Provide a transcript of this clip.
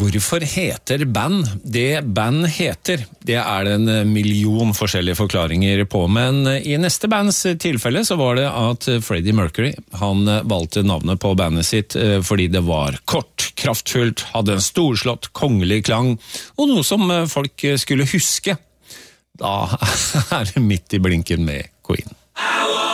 Hvorfor heter band det band heter? Det det en million forskjellige forklaringer på, men i neste bands tilfelle så var det at Freddie Mercury, han valgte navnet på bandet sitt fordi det var kort, kraftfullt, hadde en storslått, kongelig klang, og noe som folk skulle huske. Da det midt i blinken med Queen.